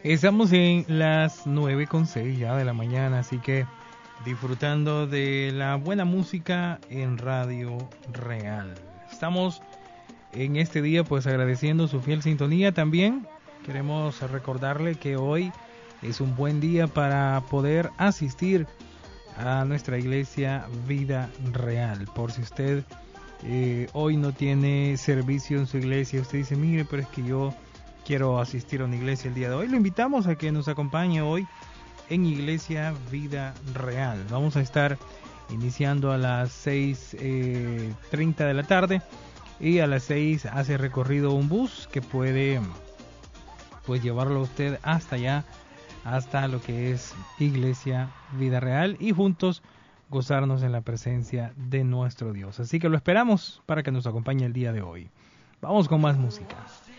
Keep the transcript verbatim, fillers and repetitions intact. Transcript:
Estamos en las nueve con seis ya de la mañana, así que disfrutando de la buena música en Radio Real. Estamos en este día pues agradeciendo su fiel sintonía. También queremos recordarle que hoy es un buen día para poder asistir a nuestra iglesia Vida Real. Por si usted eh, hoy no tiene servicio en su iglesia, usted dice, mire, pero es que yo quiero asistir a una iglesia el día de hoy, lo invitamos a que nos acompañe hoy en Iglesia Vida Real. Vamos a estar iniciando a las seis treinta de la tarde y a las seis hace recorrido un bus que puede pues llevarlo a usted hasta allá, hasta lo que es Iglesia Vida Real, y juntos gozarnos en la presencia de nuestro Dios. Así que lo esperamos para que nos acompañe el día de hoy. Vamos con más música.